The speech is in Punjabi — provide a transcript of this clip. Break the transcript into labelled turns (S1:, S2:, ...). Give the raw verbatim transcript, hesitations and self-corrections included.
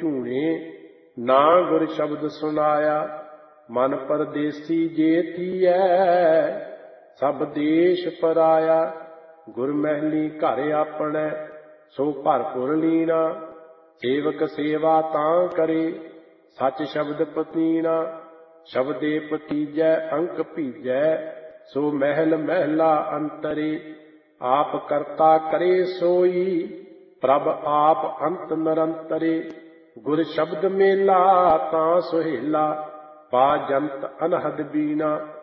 S1: ਝੂਣੇ, ਨਾ ਗੁਰ ਸ਼ਬਦ ਸੁਨਾਇਆ। ਮਨ ਪਰਦੇਸੀ ਜੇ ਥੀਐ, ਸਭ ਦੇਸ਼ ਪਰਾਇਆ। ਗੁਰ ਮਹਿਲੀ ਘਰ ਆਪਣੈ, ਸੋ ਭਰਪੁਰ ਲੀਣਾ। ਸੇਵਕ ਸੇਵਾ ਤਾਂ ਕਰੇ, ਸੱਚ ਸ਼ਬਦ ਪਤੀਣਾ। ਸ਼ਬਦੇ ਪਤੀਜੈ ਅੰਕ ਭੀਜੈ, ਸੋ ਮਹਿਲ ਮਹਿਲਾ ਅੰਤਰੇ। ਆਪ ਕਰਤਾ ਕਰੇ ਸੋਈ, ਪ੍ਰਭ ਆਪ ਅੰਤ ਨਿਰੰਤਰੇ। ਗੁਰ ਸ਼ਬਦ ਮੇਲਾ ਤਾਂ ਸੁਹੇਲਾ, ਪਾ ਜੰਤ ਅਨਹਦ ਬੀਨਾ।